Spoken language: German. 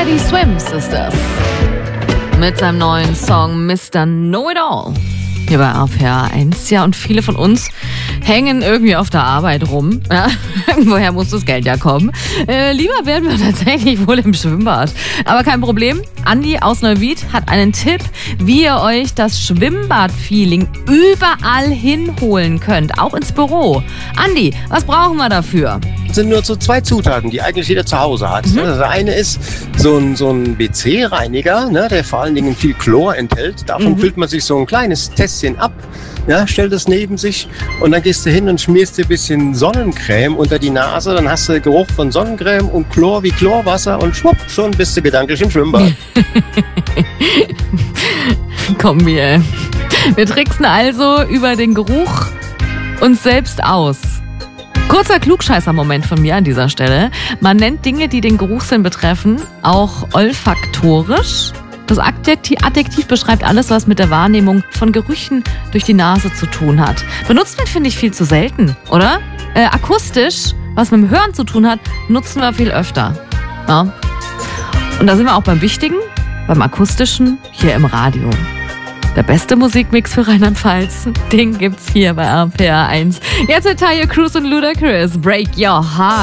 Teddy Swims ist das. Mit seinem neuen Song Mr. Know-It-All. Hier bei RPR 1. Ja, und viele von uns hängen irgendwie auf der Arbeit rum. Ja, woher muss das Geld ja kommen? Lieber wären wir tatsächlich wohl im Schwimmbad. Aber kein Problem. Andi aus Neuwied hat einen Tipp, wie ihr euch das Schwimmbad-Feeling überall hinholen könnt. Auch ins Büro. Andi, was brauchen wir dafür? Es sind nur so 2 Zutaten, die eigentlich jeder zu Hause hat. Das eine ist so ein WC-Reiniger, ne, der vor allen Dingen viel Chlor enthält. Davon füllt man sich so ein kleines Tässchen ab, ja, stellt es neben sich und dann gehst du hin und schmierst dir ein bisschen Sonnencreme unter die Nase. Dann hast du Geruch von Sonnencreme und Chlor wie Chlorwasser und schwupp, schon bist du gedanklich im Schwimmbad. Kombi, ey. Wir tricksen also über den Geruch uns selbst aus. Kurzer Klugscheißer-Moment von mir an dieser Stelle. Man nennt Dinge, die den Geruchssinn betreffen, auch olfaktorisch. Das Adjektiv beschreibt alles, was mit der Wahrnehmung von Gerüchen durch die Nase zu tun hat. Benutzt man, finde ich, viel zu selten, oder? Akustisch, was mit dem Hören zu tun hat, nutzen wir viel öfter. Ja. Und da sind wir auch beim Wichtigen, beim Akustischen, hier im Radio. Der beste Musikmix für Rheinland-Pfalz, den gibt's hier bei RPR 1. Jetzt mit Talia Cruz und Ludacris. Break Your Heart.